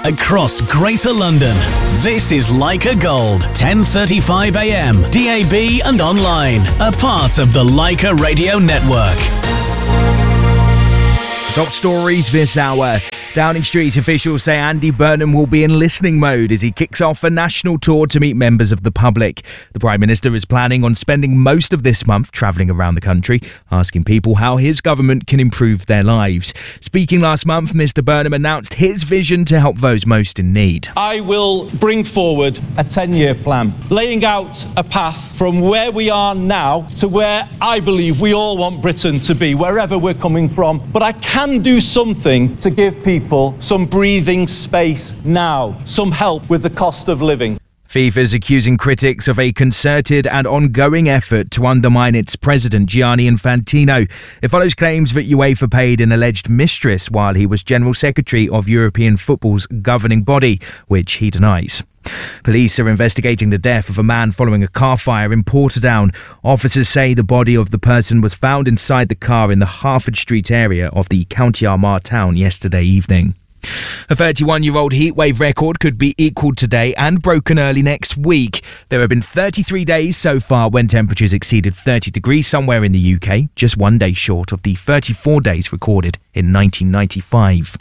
across Greater London. This is Leica Gold, 10:35 a.m, DAB and online. A part of the Leica Radio Network. Top stories this hour. Downing Street officials say Andy Burnham will be in listening mode as he kicks off a national tour to meet members of the public. The Prime Minister is planning on spending most of this month travelling around the country, asking people how his government can improve their lives. Speaking last month, Mr Burnham announced his vision to help those most in need. I will bring forward a 10-year plan, laying out a path from where we are now to where I believe we all want Britain to be, wherever we're coming from. But I can do something to give people some breathing space now, some help with the cost of living. FIFA's accusing critics of a concerted and ongoing effort to undermine its president, Gianni Infantino. It follows claims that UEFA paid an alleged mistress while he was General Secretary of European football's governing body, which he denies. Police are investigating the death of a man following a car fire in Portadown. Officers say the body of the person was found inside the car in the Harford Street area of the County Armagh town yesterday evening. A 31-year-old heatwave record could be equalled today and broken early next week. There have been 33 days so far when temperatures exceeded 30 degrees somewhere in the UK, just one day short of the 34 days recorded in 1995.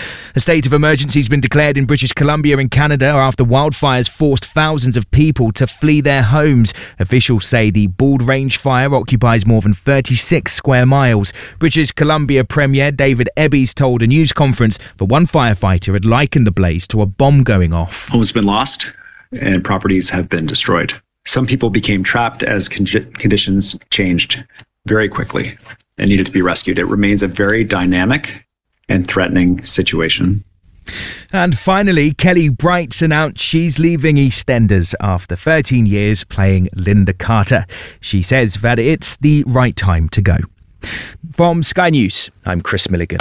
A state of emergency has been declared in British Columbia in Canada after wildfires forced thousands of people to flee their homes. Officials say the Bald Range fire occupies more than 36 square miles. British Columbia Premier David Ebbies told a news conference that one firefighter had likened the blaze to a bomb going off. Homes have been lost and properties have been destroyed. Some people became trapped as conditions changed very quickly and needed to be rescued. It remains a very dynamic and threatening situation. And finally, Kelly Bright's announced she's leaving EastEnders after 13 years playing Linda Carter. She says that it's the right time to go. From Sky News, I'm Chris Milligan.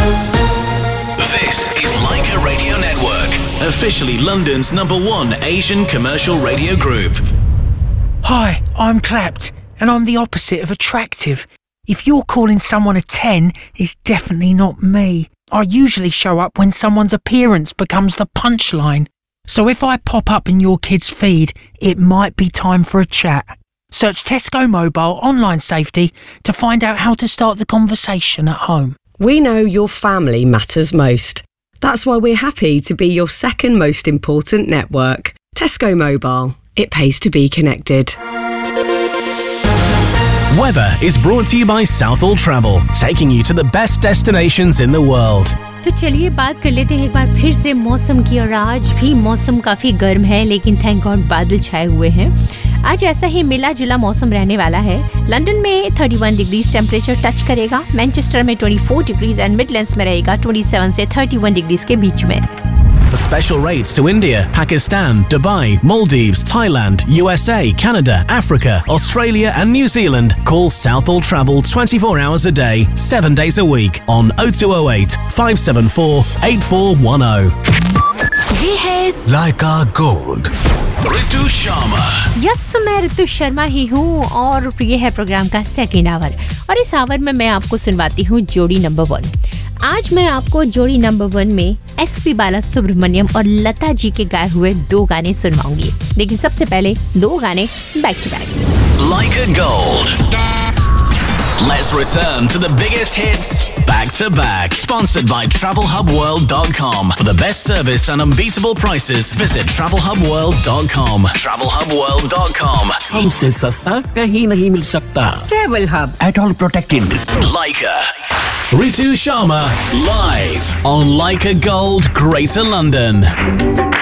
This is Leica Radio Network, officially London's #1 Asian commercial radio group. Hi, I'm Clapped, and I'm the opposite of attractive. If you're calling someone a 10, it's definitely not me. I usually show up when someone's appearance becomes the punchline. So if I pop up in your kid's feed, it might be time for a chat. Search Tesco Mobile Online Safety to find out how to start the conversation at home. We know your family matters most. That's why we're happy to be your second most important network. Tesco Mobile. It pays to be connected. Weather is brought to you by Southall Travel, taking you to the best destinations in the world. तो चलिए बात कर लेते हैं एक बार फिर से मौसम की। और आज भी मौसम काफी गर्म है, लेकिन थैंक गॉड बादल छाए हुए हैं। आज ऐसा ही मिला जुला मौसम रहने वाला है। लंदन में 31 डिग्रीज टेम्परेचर टच करेगा, मैनचेस्टर में 24 डिग्रीज एंड मिडलैंड्स में रहेगा 27 से 31 डिग्रीज के बीच में। For special rates to India, Pakistan, Dubai, Maldives, Thailand, USA, Canada, Africa, Australia and New Zealand, call Southall Travel 24 hours a day, 7 days a week on 0208 574 8410. ये है Leica Gold. ऋतु Sharma. Yes, मैं ऋतु शर्मा ही हूँ और ये है प्रोग्राम का सेकेंड आवर। और इस आवर में मैं आपको सुनवाती हूँ जोड़ी नंबर 1। आज मैं आपको जोड़ी नंबर 1 में एसपी बालासुब्रमण्यम और लता जी के गाए हुए 2 गाने सुनवाऊंगी। लेकिन सबसे पहले 2 गाने back to back. Leica Gold. Let's return to the biggest hits back to back. Sponsored by TravelHubWorld.com. For the best service and unbeatable prices, visit TravelHubWorld.com. TravelHubWorld.com. हमसे सस्ता कहीं नहीं मिल सकता। Travel Hub. At all protected. Leica. Ritu Sharma live on Leica Gold, Greater London.